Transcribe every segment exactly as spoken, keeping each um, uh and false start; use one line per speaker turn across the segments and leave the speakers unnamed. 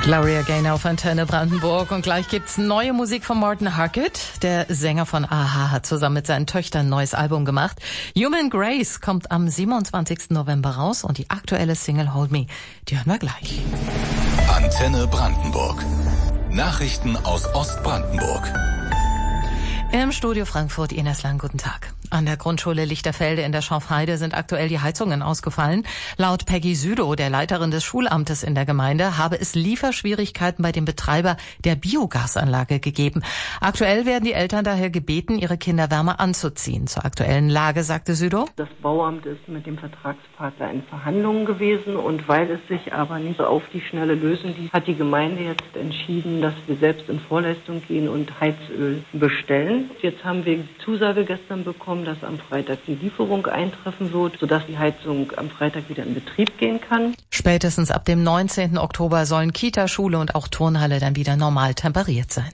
Gloria Gaynor auf Antenne Brandenburg. Und gleich gibt's neue Musik von Morten Harket. Der Sänger von a-ha hat zusammen mit seinen Töchtern ein neues Album gemacht. Human Grace kommt am siebenundzwanzigsten November raus und die aktuelle Single Hold Me, die hören wir gleich.
Antenne Brandenburg. Nachrichten aus Ostbrandenburg.
Im Studio Frankfurt, Ines Lang, guten Tag. An der Grundschule Lichterfelde in der Schorfheide sind aktuell die Heizungen ausgefallen. Laut Peggy Südow, der Leiterin des Schulamtes in der Gemeinde, habe es Lieferschwierigkeiten bei dem Betreiber der Biogasanlage gegeben. Aktuell werden die Eltern daher gebeten, ihre Kinder wärmer anzuziehen. Zur aktuellen Lage sagte Südow:
Das Bauamt ist mit dem Vertragspartner in Verhandlungen gewesen und weil es sich aber nicht auf die Schnelle lösen ließ, hat die Gemeinde jetzt entschieden, dass wir selbst in Vorleistung gehen und Heizöl bestellen. Jetzt haben wir die Zusage gestern bekommen, dass am Freitag die Lieferung eintreffen wird, sodass die Heizung am Freitag wieder in Betrieb gehen kann.
Spätestens ab dem neunzehnten Oktober sollen Kita, Schule und auch Turnhalle dann wieder normal temperiert sein.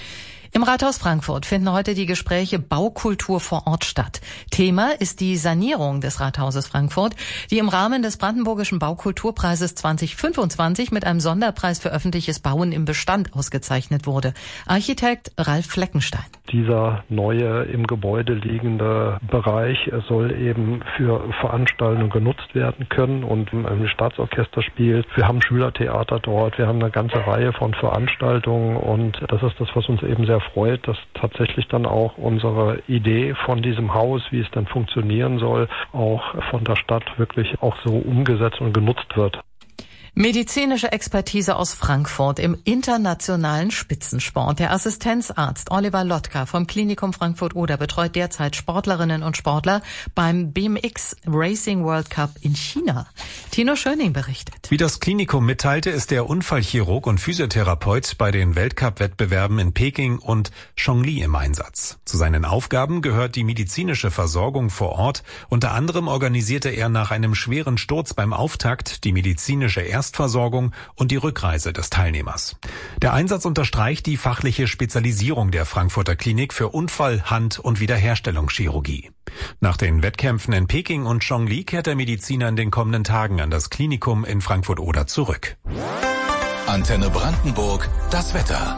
Im Rathaus Frankfurt finden heute die Gespräche Baukultur vor Ort statt. Thema ist die Sanierung des Rathauses Frankfurt, die im Rahmen des Brandenburgischen Baukulturpreises zweitausendfünfundzwanzig mit einem Sonderpreis für öffentliches Bauen im Bestand ausgezeichnet wurde. Architekt Ralf Fleckenstein.
Dieser neue im Gebäude liegende Bereich soll eben für Veranstaltungen genutzt werden können und ein Staatsorchester spielt. Wir haben Schülertheater dort, wir haben eine ganze Reihe von Veranstaltungen und das ist das, was uns eben sehr freut, dass tatsächlich dann auch unsere Idee von diesem Haus, wie es dann funktionieren soll, auch von der Stadt wirklich auch so umgesetzt und genutzt wird.
Medizinische Expertise aus Frankfurt im internationalen Spitzensport. Der Assistenzarzt Oliver Lotka vom Klinikum Frankfurt-Oder betreut derzeit Sportlerinnen und Sportler beim B M X Racing World Cup in China. Tino Schöning berichtet.
Wie das Klinikum mitteilte, ist der Unfallchirurg und Physiotherapeut bei den Weltcup-Wettbewerben in Peking und Chongli im Einsatz. Zu seinen Aufgaben gehört die medizinische Versorgung vor Ort. Unter anderem organisierte er nach einem schweren Sturz beim Auftakt die medizinische Erstversorgung und die Rückreise des Teilnehmers. Der Einsatz unterstreicht die fachliche Spezialisierung der Frankfurter Klinik für Unfall-, Hand- und Wiederherstellungschirurgie. Nach den Wettkämpfen in Peking und Chongli kehrt der Mediziner in den kommenden Tagen an das Klinikum in Frankfurt-Oder zurück.
Antenne Brandenburg, das Wetter.